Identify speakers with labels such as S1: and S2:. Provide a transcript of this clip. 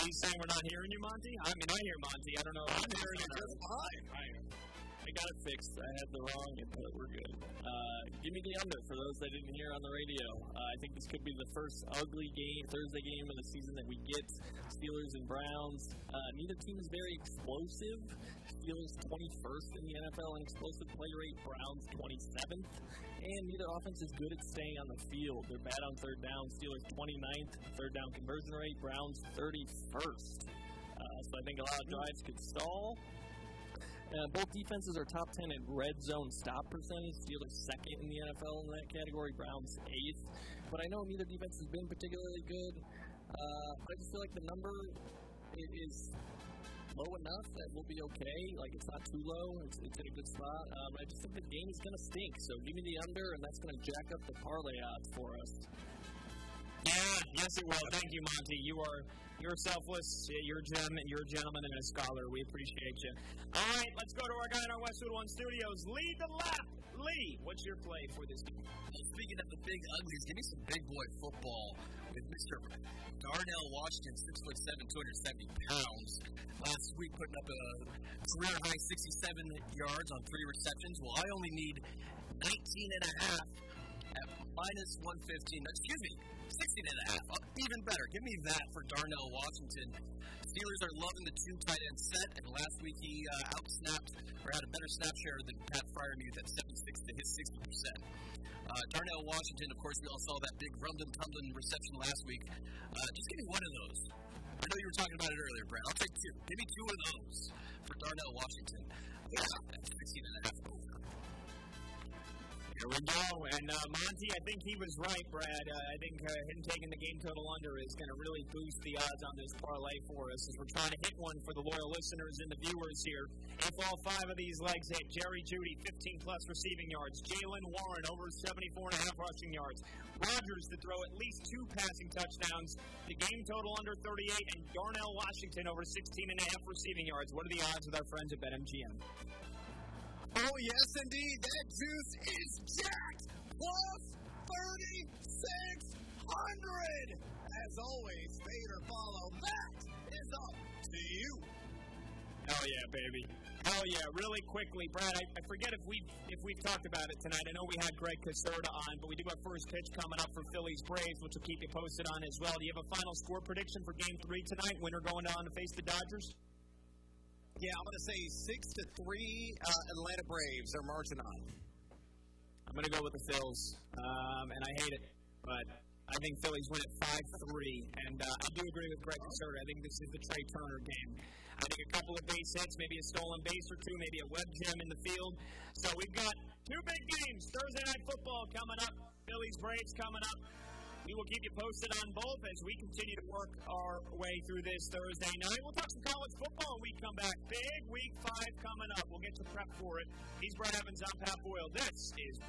S1: He's saying we're not hearing you, Monty? I mean, I hear Monty. I don't know.
S2: I'm hearing you just fine.
S1: I got it fixed. I had the wrong input. We're good. Give me the under for those that didn't hear on the radio. I think this could be the first ugly game, Thursday game of the season that we get. Steelers and Browns. Neither team is very explosive. Steelers 21st in the NFL in explosive play rate. Browns 27th. And neither offense is good at staying on the field. They're bad on third down. Steelers 29th. Third down conversion rate. Browns 31st. So I think a lot of drives could stall. Both defenses are top 10 in red zone stop percentage. Steelers second in the NFL in that category. Browns 8th. But I know neither defense has been particularly good. I just feel like the number is low enough that we'll be okay. Like, it's not too low. It's in a good spot. I just think the game is going to stink. So give me the under, and that's going to jack up the parlay odds for us.
S3: Yeah, yes it will. Thank you, Monty. You're selfless. You're a gentleman and a scholar. We appreciate you. All right, let's go to our guy in our Westwood One Studios, Lee DeLapp. Lee, what's your play for this game?
S2: Speaking of the big uglies, give me some big boy football with Mr. Darnell Washington, 6'7", 270 pounds. Last week putting up a career high 67 yards on 3 receptions. Well, I only need 19.5 at minus 115. Excuse me, 16.5. Even better. Give me that for Darnell Washington. Steelers are loving the 2 tight end set, and last week he outsnapped or had a better snap share than Pat Freiermuth at 76 to his 60%. Darnell Washington, of course, we all saw that big Rumdum-Tumdum reception last week. Just give me one of those. I know you were talking about it earlier, Brad. I'll take 2. Give me 2 of those for Darnell Washington. Yeah, 16.5 over.
S3: Here we go. And Monty, I think he was right, Brad. I think him taking the game total under is going to really boost the odds on this parlay for us as we're trying to hit one for the loyal listeners and the viewers here. If all 5 of these legs hit, Jerry Jeudy, 15-plus receiving yards. Jaylen Warren, over 74.5 rushing yards. Rodgers to throw at least 2 passing touchdowns. The game total under 38, and Darnell Washington over 16.5 receiving yards. What are the odds with our friends at BetMGM?
S2: Oh, yes, indeed. That juice is jacked. Plus 3,600. As always, fade or follow. That is up to you.
S3: Hell yeah, baby. Hell yeah. Really quickly, Brad, I forget if we've talked about it tonight. I know we had Greg Caserta on, but we do have first pitch coming up for Phillies Braves, which will keep you posted on as well. Do you have a final score prediction for Game 3 tonight? Winner going on to face the Dodgers?
S2: Yeah, I'm going to say 6-3 Atlanta Braves are marching on.
S3: I'm going to go with the Phils, and I hate it, but I think Phillies win at 5-3, and I do agree with Greg Caserta. I think this is the Trey Turner game. I think a couple of base hits, maybe a stolen base or 2, maybe a web gem in the field. So we've got 2 big games, Thursday Night Football coming up, Phillies Braves coming up. We will keep you posted on both as we continue to work our way through this Thursday night. We'll talk some college football when we come back. Big Week 5 coming up. We'll get to prep for it. He's Brad Evans. I'm Pat Boyle. This is